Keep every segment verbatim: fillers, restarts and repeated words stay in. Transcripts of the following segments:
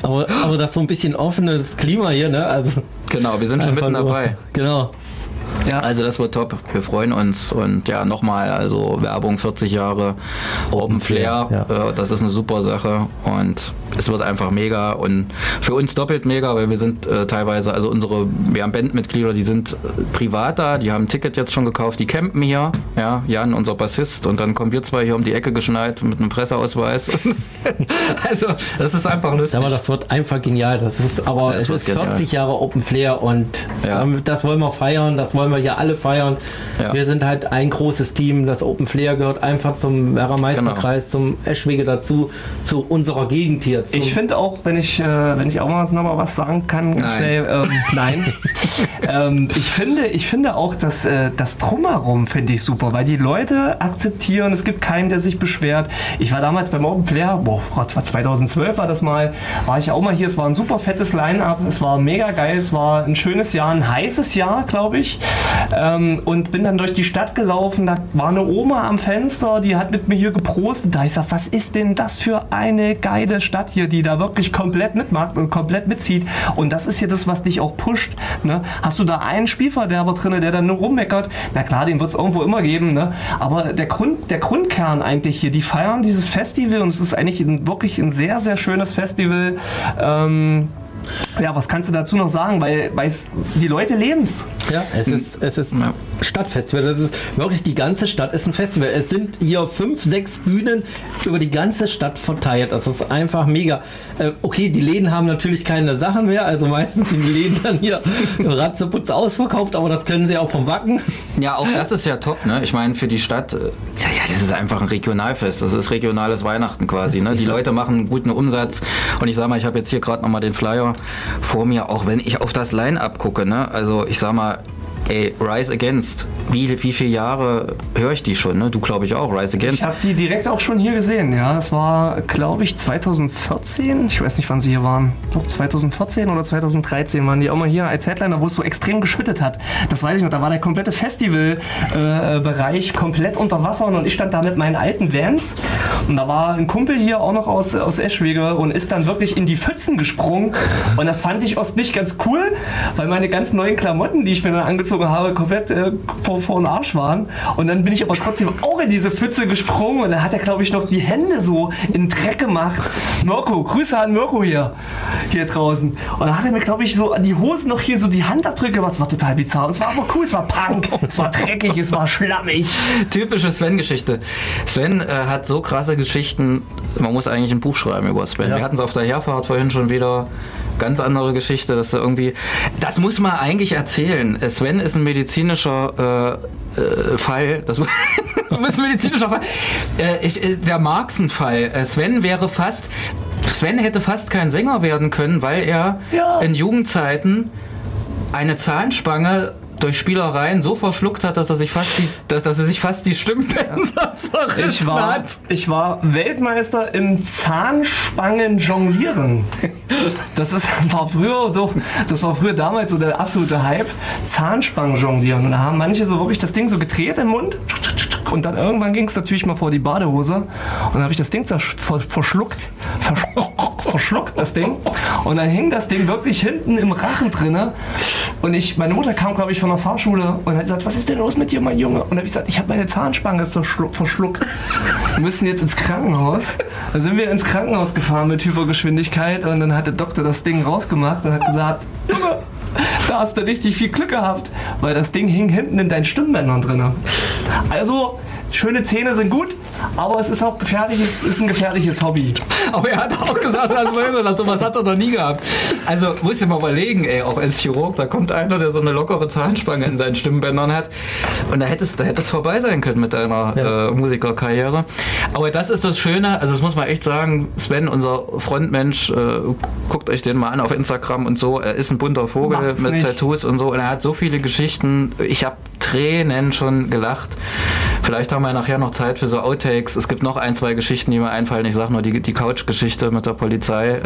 Aber, aber das so ein bisschen offenes Klima hier, ne? Also genau, wir sind schon mitten nur, dabei. Genau. Ja. Also das wird top, wir freuen uns und ja, nochmal, also Werbung vierzig Jahre, Open Flair, ja. äh, das ist eine super Sache und es wird einfach mega und für uns doppelt mega, weil wir sind äh, teilweise, also unsere, wir haben Bandmitglieder, die sind äh, privat da, die haben ein Ticket jetzt schon gekauft, die campen hier, ja, Jan, unser Bassist und dann kommen wir zwei hier um die Ecke geschneit mit einem Presseausweis. Also das ist einfach lustig. Aber das wird einfach genial, das ist aber das es ist vierzig genial. Jahre Open Flair und ja. ähm, das wollen wir feiern, das wollen wir hier alle feiern. Ja. Wir sind halt ein großes Team, das Open Flair gehört einfach zum Werra-Meisterkreis, genau. zum Eschwege dazu, zu unserer Gegend hier. Ich finde auch, wenn ich, äh, wenn ich auch mal noch mal was sagen kann, nein. schnell, ähm, nein. ähm, ich finde, ich finde auch, dass äh, das Drumherum finde ich super, weil die Leute akzeptieren, es gibt keinen, der sich beschwert. Ich war damals beim Open Flair, boah, Gott, zweitausendzwölf war das mal, war ich auch mal hier, es war ein super fettes Line-Up, es war mega geil, es war ein schönes Jahr, ein heißes Jahr, glaube ich. Ähm, und bin dann durch die Stadt gelaufen, da war eine Oma am Fenster, die hat mit mir hier geprostet, da ich sag, was ist denn das für eine geile Stadt hier, die da wirklich komplett mitmacht und komplett mitzieht und das ist hier das, was dich auch pusht, ne? Hast du da einen Spielverderber drin, der dann nur rummeckert, na klar, den wird es irgendwo immer geben, ne? Aber der Grund, der Grundkern eigentlich hier, die feiern dieses Festival und es ist eigentlich ein, wirklich ein sehr, sehr schönes Festival. ähm, Ja, was kannst du dazu noch sagen? Weil, weil es, die Leute leben es. Ja, es ist, es ist ein Stadtfestival. Das ist wirklich, die ganze Stadt ist ein Festival. Es sind hier fünf, sechs Bühnen über die ganze Stadt verteilt. Das ist einfach mega. Äh, okay, die Läden haben natürlich keine Sachen mehr. Also meistens sind die Läden dann hier ratzeputz ausverkauft. Aber das können sie auch vom Wacken. Ja, auch das ist ja top. Ne? Ich meine, für die Stadt, ja, ja, das ist einfach ein Regionalfest. Das ist regionales Weihnachten quasi. Ne? Die Leute machen einen guten Umsatz. Und ich sag mal, ich habe jetzt hier gerade nochmal den Flyer vor mir, auch wenn ich auf das Line-Up gucke, ne? Also ich sag mal, ey, Rise Against, wie, wie viele Jahre höre ich die schon, ne? Du glaube ich auch, Rise Against. Ich habe die direkt auch schon hier gesehen, ja. Das war, glaube ich, zweitausendvierzehn, ich weiß nicht, wann sie hier waren. Ich glaube zweitausendvierzehn oder zweitausenddreizehn waren die auch mal hier als Headliner, wo es so extrem geschüttet hat. Das weiß ich noch, da war der komplette Festivalbereich äh, komplett unter Wasser und ich stand da mit meinen alten Vans und da war ein Kumpel hier auch noch aus, aus Eschwege und ist dann wirklich in die Pfützen gesprungen und das fand ich oft nicht ganz cool, weil meine ganz neuen Klamotten, die ich mir dann angezogen habe, komplett äh, vor, vor den Arsch waren. Und dann bin ich aber trotzdem auch in diese Pfütze gesprungen und dann hat er, glaube ich, noch die Hände so in den Dreck gemacht. Mirko, Grüße an Mirko hier, hier draußen. Und dann hat er mir, glaube ich, so an die Hosen noch hier so die Handabdrücke, was war total bizarr. Es war aber cool, es war Punk, es war dreckig, es war schlammig. Typische Sven-Geschichte. Sven äh, hat so krasse Geschichten, man muss eigentlich ein Buch schreiben über Sven. Ja. Wir hatten es auf der Herfahrt vorhin schon wieder. Ganz andere Geschichte, dass er irgendwie, das muss man eigentlich erzählen. Sven ist ein medizinischer äh, äh, Fall, das ist ein medizinischer Fall. Äh, ich, der Marxen-Fall. Sven wäre fast, Sven hätte fast kein Sänger werden können, weil er ja. in Jugendzeiten eine Zahnspange durch Spielereien so verschluckt hat, dass er sich fast die, dass, dass er sich fast die Stimmbänder zerrissen ich war, hat. Ich war Weltmeister im Zahnspangen-Jonglieren. Das ist, war früher so, das war früher damals so der absolute Hype, Zahnspangen-Jonglieren. Und da haben manche so wirklich das Ding so gedreht im Mund und dann irgendwann ging es natürlich mal vor die Badehose und dann habe ich das Ding verschluckt, verschluckt das Ding und dann hing das Ding wirklich hinten im Rachen drinne. Und ich, meine Mutter kam, glaube ich, von der Fahrschule und hat gesagt, was ist denn los mit dir, mein Junge? Und dann habe ich gesagt, ich habe meine Zahnspange verschluckt. Wir müssen jetzt ins Krankenhaus. Dann sind wir ins Krankenhaus gefahren mit Hypergeschwindigkeit und dann hat der Doktor das Ding rausgemacht und hat gesagt, Junge, da hast du richtig viel Glück gehabt, weil das Ding hing hinten in deinen Stimmbändern drin. Also, schöne Zähne sind gut, aber es ist auch gefährliches, ist ein gefährliches Hobby. Aber er hat auch gesagt, das war immer gesagt, sowas hat er noch nie gehabt. Also muss ich mal überlegen, ey, auch als Chirurg, da kommt einer, der so eine lockere Zahnspange in seinen Stimmbändern hat und da hätte es da hätte es vorbei sein können mit deiner ja. äh, Musikerkarriere. Aber das ist das Schöne, also das muss man echt sagen, Sven, unser Frontmensch, äh, guckt euch den mal an auf Instagram und so, er ist ein bunter Vogel Macht's mit nicht. Tattoos und so und er hat so viele Geschichten, ich habe Tränen schon gelacht. Vielleicht haben wir nachher noch Zeit für so Outtakes. Es gibt noch ein, zwei Geschichten, die mir einfallen. Ich sag nur die, die Couch-Geschichte mit der Polizei.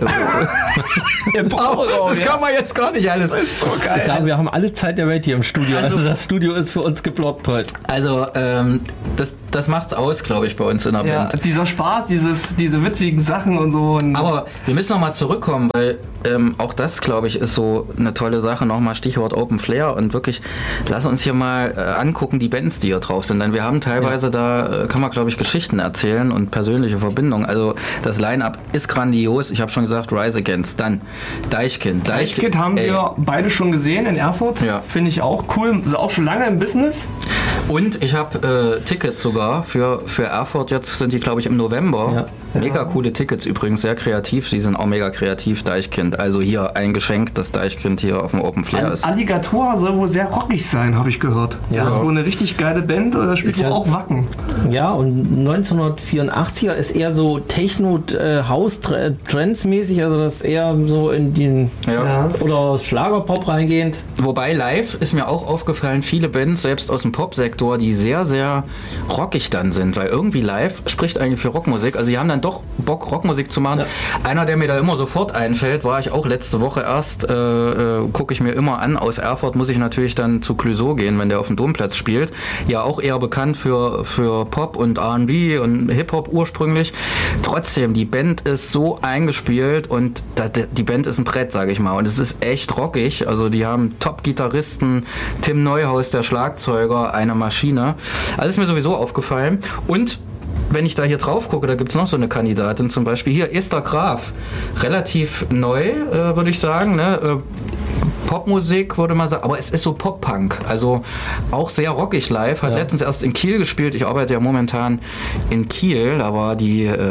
Das kann man jetzt gar nicht alles. Das ist so geil. Ich sage, wir haben alle Zeit der Welt hier im Studio. Also, also das Studio ist für uns geblockt heute. Also ähm, das, das macht's aus, glaube ich, bei uns in der Ja, Band. dieser Spaß, dieses, diese witzigen Sachen und so. Und Aber wir müssen nochmal zurückkommen, weil ähm, auch das, glaube ich, ist so eine tolle Sache. Nochmal Stichwort Open Flair und wirklich, lass uns hier mal äh, angucken, die Bands, die hier drauf sind. Denn wir haben teilweise ja. da, äh, kann man, glaube ich, Geschichten erzählen und persönliche Verbindungen. Also das Line-Up ist grandios. Ich habe schon gesagt, Rise Against. Dann Deichkind. Deichkind haben ey. wir beide schon gesehen in Erfurt. Ja. Finde ich auch cool. Ist auch schon lange im Business. Und ich habe äh, Tickets sogar für, für Erfurt. Jetzt sind die, glaube ich, im November. Ja. Mega ja. coole Tickets übrigens, sehr kreativ. Die sind auch mega kreativ, Deichkind. Also hier ein Geschenk, das Deichkind hier auf dem Open Flair Al- ist. Alligator soll wohl sehr rockig sein, habe ich gehört. Ja. ja. Wohl eine richtig geile Band, da spielt wohl auch Wacken. Ja, und neunzehnhundertvierundachtziger ist eher so Techno-House-Trends-mäßig, also das ist eher so in den ja. Ja. oder Schlagerpop reingehend. Wobei live ist mir auch aufgefallen, viele Bands, selbst aus dem Popsektor, die sehr, sehr rockig dann sind, weil irgendwie live spricht eigentlich für Rockmusik. Also die haben dann doch Bock, Rockmusik zu machen. Ja. Einer, der mir da immer sofort einfällt, war ich auch letzte Woche erst, äh, äh, gucke ich mir immer an. Aus Erfurt muss ich natürlich dann zu Clouseau gehen, wenn der auf dem Domplatz spielt. Ja, auch eher bekannt für, für Pop und R and B und Hip-Hop ursprünglich. Trotzdem, die Band ist so eingespielt und da, die Band ist ein Brett, sage ich mal. Und es ist echt rockig. Also die haben Top-Gitarristen, Tim Neuhaus, der Schlagzeuger, eine Maschine. Also ist mir sowieso aufgefallen. Und wenn ich da hier drauf gucke, da gibt es noch so eine Kandidatin, zum Beispiel hier Esther Graf. Relativ neu, äh, würde ich sagen. Ne? Äh, Popmusik, würde man sagen, aber es ist so Pop-Punk, also auch sehr rockig live, hat ja. letztens erst in Kiel gespielt, ich arbeite ja momentan in Kiel, da war die äh,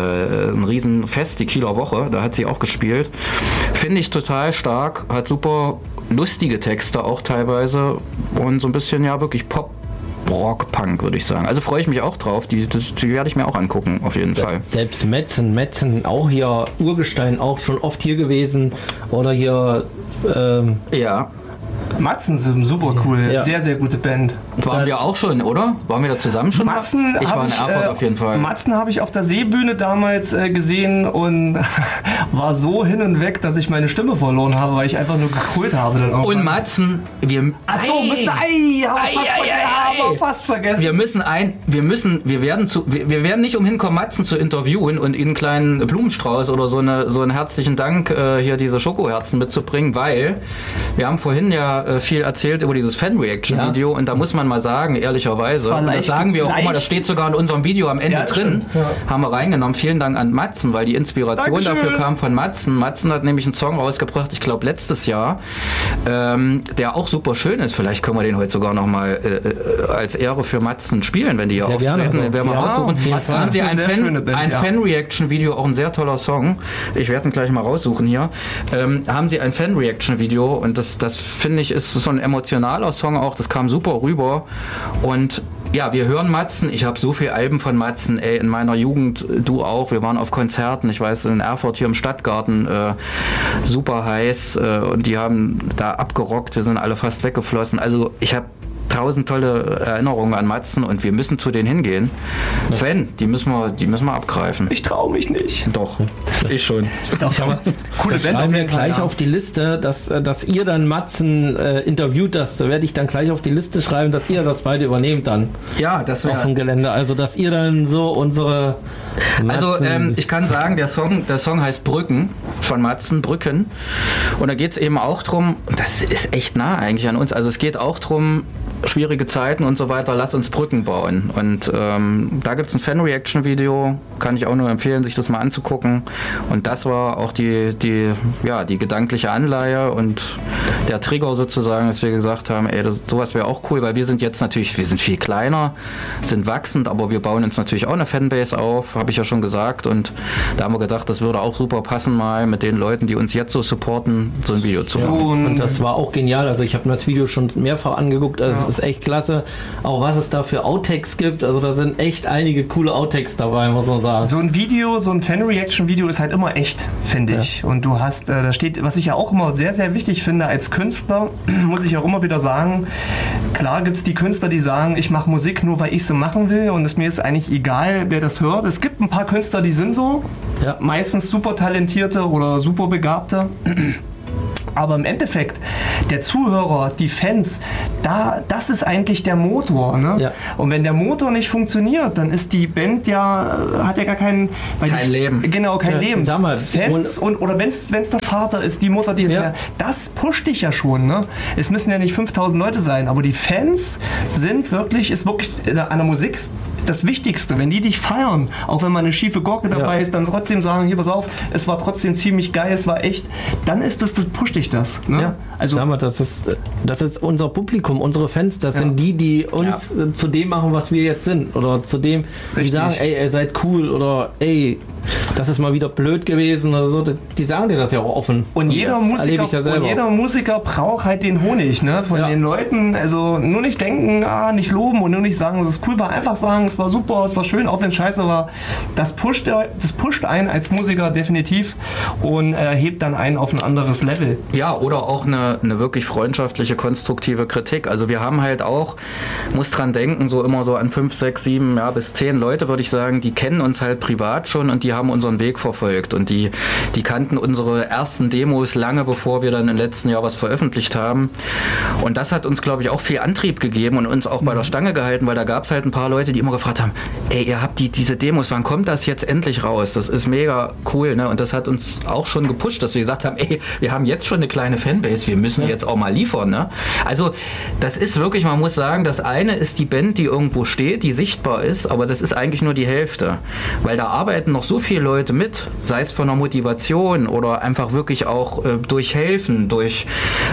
ein Riesenfest, die Kieler Woche, da hat sie auch gespielt, finde ich total stark, hat super lustige Texte auch teilweise und so ein bisschen ja wirklich Pop Rock-Punk, würde ich sagen. Also freue ich mich auch drauf. Die, das, die werde ich mir auch angucken, auf jeden ja, Fall. Selbst Metzen, Metzen, auch hier Urgestein, auch schon oft hier gewesen. Oder hier... Ähm, ja. Matzen sind super cool. Ja. Sehr, sehr gute Band. Waren wir auch schon, oder? Waren wir da zusammen schon? Matzen ich war in Erfurt äh, auf jeden Fall. Matzen habe ich auf der Seebühne damals äh, gesehen und war so hin und weg, dass ich meine Stimme verloren habe, weil ich einfach nur gekrölt habe. Dann auch und Matzen, wir... Achso, müssen... Ei, haben wir fast, ei, ei, ei, fast vergessen. Wir müssen ein... Wir müssen... Wir werden zu... Wir, wir werden nicht umhin kommen, Matzen zu interviewen und ihnen einen kleinen Blumenstrauß oder so, eine, so einen herzlichen Dank äh, hier diese Schokoherzen mitzubringen, weil wir haben vorhin ja äh, viel erzählt über dieses Fan-Reaction-Video ja. und da muss man mal sagen, ehrlicherweise, das, das sagen wir auch immer, das steht sogar in unserem Video am Ende ja, drin, ja. haben wir reingenommen. Vielen Dank an Matzen, weil die Inspiration Dankeschön. Dafür kam von Matzen. Matzen hat nämlich einen Song rausgebracht, ich glaube letztes Jahr, ähm, der auch super schön ist. Vielleicht können wir den heute sogar noch mal äh, als Ehre für Matzen spielen, wenn die hier sehr auftreten. Den werden wir ja, raussuchen. Matzen haben sie ein, Fan, Band, ein ja. Fan-Reaction-Video, auch ein sehr toller Song. Ich werde ihn gleich mal raussuchen hier. Ähm, haben sie ein Fan-Reaction-Video und das, das finde ich ist so ein emotionaler Song auch. Das kam super rüber und ja, wir hören Matzen. Ich habe so viele Alben von Matzen. Ey, in meiner Jugend, du auch. Wir waren auf Konzerten. Ich weiß, in Erfurt hier im Stadtgarten. Äh, super heiß. Äh, und die haben da abgerockt. Wir sind alle fast weggeflossen. Also ich habe tausend tolle Erinnerungen an Matzen und wir müssen zu denen hingehen. Ja. Sven, die müssen wir, die müssen wir abgreifen. Ich traue mich nicht. Doch, ich schon. Doch, coole Band. Schreiben wir gleich ja. auf die Liste, dass, dass ihr dann Matzen äh, interviewt. Das werde ich dann gleich auf die Liste schreiben, dass ihr das beide übernehmt dann. Ja, das wäre auf dem Gelände. Also dass ihr dann so unsere Matzen also ähm, ich kann sagen, der Song, der Song heißt Brücken von Matzen, Brücken. Und da geht es eben auch drum, das ist echt nah eigentlich an uns, also es geht auch drum, schwierige Zeiten und so weiter, lass uns Brücken bauen. Und ähm, da gibt es ein Fan-Reaction-Video, kann ich auch nur empfehlen, sich das mal anzugucken. Und das war auch die, die, ja, die gedankliche Anleihe und der Trigger sozusagen, dass wir gesagt haben, ey, das, sowas wäre auch cool, weil wir sind jetzt natürlich, wir sind viel kleiner, sind wachsend, aber wir bauen uns natürlich auch eine Fanbase auf, habe ich ja schon gesagt. Und da haben wir gedacht, das würde auch super passen, mal mit den Leuten, die uns jetzt so supporten, so ein Video zu machen. Ja, und das war auch genial. Also ich habe mir das Video schon mehrfach angeguckt. Also ja. ist echt klasse, auch was es da für Outtakes gibt, also da sind echt einige coole Outtakes dabei, muss man sagen. So ein Video, so ein Fan-Reaction-Video ist halt immer echt, finde ich. Ja. Und du hast, äh, da steht, was ich ja auch immer sehr, sehr wichtig finde als Künstler, muss ich auch immer wieder sagen, klar gibt es die Künstler, die sagen, ich mache Musik nur, weil ich sie machen will und es mir ist eigentlich egal, wer das hört. Es gibt ein paar Künstler, die sind so, ja. meistens super talentierte oder super begabte. Aber im Endeffekt, der Zuhörer, die Fans, da, das ist eigentlich der Motor. Ne? Ja. Und wenn der Motor nicht funktioniert, dann ist die Band ja, hat ja gar kein... Kein die, Leben. Genau, kein Ja, Leben. sag mal, Fans und, oder wenn es der Vater ist, die Mutter, die... Ja. Das pusht dich ja schon. Ne? Es müssen ja nicht fünftausend Leute sein, aber die Fans sind wirklich, ist wirklich an der Musik das Wichtigste, wenn die dich feiern, auch wenn mal eine schiefe Gurke dabei Ja. ist, dann trotzdem sagen, hier pass auf, es war trotzdem ziemlich geil, es war echt, dann ist das, das pusht dich das. Ne? Ja, Also sag mal, das ist, das ist unser Publikum, unsere Fans, das Ja. sind die, die uns äh, zu dem machen, was wir jetzt sind. Oder zu dem, die Richtig. sagen, ey, ihr seid cool oder ey, das ist mal wieder blöd gewesen oder so. Die sagen dir das ja auch offen. und jeder, Das erlebe Musiker, ich ja und selber. jeder Musiker braucht halt den Honig, ne? Von Ja. den Leuten. Also nur nicht denken, ah, nicht loben und nur nicht sagen, dass es cool war. Einfach sagen, es war super, es war schön, auch wenn es scheiße war. Das pusht, das pusht einen als Musiker definitiv und äh, hebt dann einen auf ein anderes Level. Ja, oder auch eine, eine wirklich freundschaftliche, konstruktive Kritik. Also wir haben halt auch, muss dran denken, so immer so an fünf, sechs, sieben, ja, bis zehn Leute, würde ich sagen, die kennen uns halt privat schon und die haben unseren Weg verfolgt und die, die kannten unsere ersten Demos lange bevor wir dann im letzten Jahr was veröffentlicht haben. Und das hat uns, glaube ich, auch viel Antrieb gegeben und uns auch bei der Stange gehalten, weil da gab es halt ein paar Leute, die immer gefragt haben, ey, ihr habt die, diese Demos, wann kommt das jetzt endlich raus? Das ist mega cool, ne? Und das hat uns auch schon gepusht, dass wir gesagt haben, ey, wir haben jetzt schon eine kleine Fanbase, wir müssen jetzt auch mal liefern, ne? Also das ist wirklich, man muss sagen, das eine ist die Band, die irgendwo steht, die sichtbar ist, aber das ist eigentlich nur die Hälfte, weil da arbeiten noch so viele Leute mit, sei es von der Motivation oder einfach wirklich auch äh, durch Helfen, durch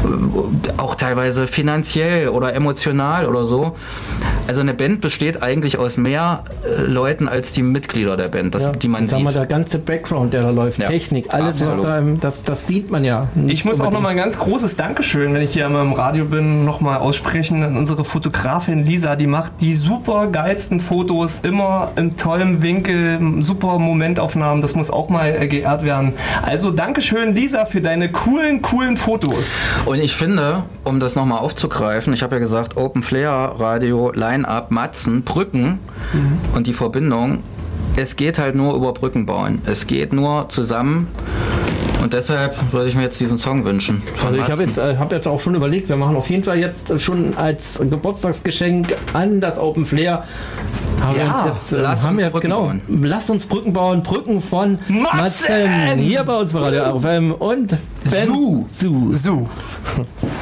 äh, auch teilweise finanziell oder emotional oder so. Also eine Band besteht eigentlich aus mehr äh, Leuten als die Mitglieder der Band, das, Ja, die man sag sieht. mal, der ganze Background, der da läuft, Ja, Technik, alles, absolut. was da, im- das, das sieht man ja. nicht Ich muss auch unbedingt. nochmal ein ganz großes Dankeschön, wenn ich hier einmal im Radio bin, nochmal aussprechen an unsere Fotografin Lisa. Die macht die super geilsten Fotos, immer in tollem Winkel, super Momentaufnahmen. Das muss auch mal äh, geehrt werden. Also Dankeschön, Lisa, für deine coolen, coolen Fotos. Und ich finde, um das nochmal aufzugreifen, ich habe ja gesagt, Open Flair, Radio, Line-Up, Matzen, Brücken und die Verbindung, es geht halt nur über Brücken bauen. Es geht nur zusammen und deshalb würde ich mir jetzt diesen Song wünschen. von Also ich habe Matzen. jetzt, äh, hab jetzt auch schon überlegt, wir machen auf jeden Fall jetzt schon als Geburtstagsgeschenk an das Open Flair. Haben wir Ja, uns jetzt, äh, lasst haben uns wir jetzt Brücken genau. bauen. Lasst uns Brücken bauen, Brücken von Matzen! Matzen. Hier bei uns bei Radio R F M und Ben Su. Su. So.